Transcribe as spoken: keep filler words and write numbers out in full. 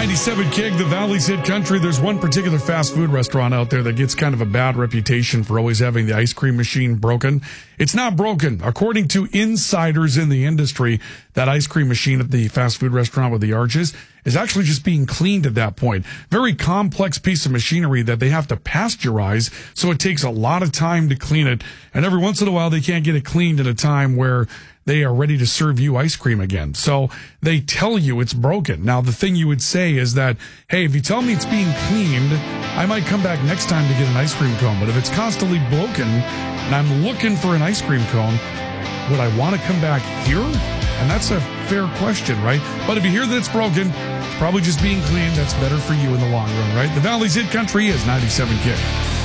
ninety-seven K I G, the Valley's Hit Country. There's one particular fast food restaurant out there that gets kind of a bad reputation for always having the ice cream machine broken. It's not broken. According to insiders in the industry, that ice cream machine at the fast food restaurant with the arches is actually just being cleaned at that point. Very complex piece of machinery that they have to pasteurize, so it takes a lot of time to clean it. And every once in a while, they can't get it cleaned at a time where they are ready to serve you ice cream again. So they tell you it's broken. Now, the thing you would say is that, hey, if you tell me it's being cleaned, I might come back next time to get an ice cream cone. But if it's constantly broken and I'm looking for an ice cream cone, would I want to come back here? And that's a fair question, right? But if you hear that it's broken, it's probably just being cleaned. That's better for you in the long run, right? The Valley's Hit Country is ninety-seven K I G.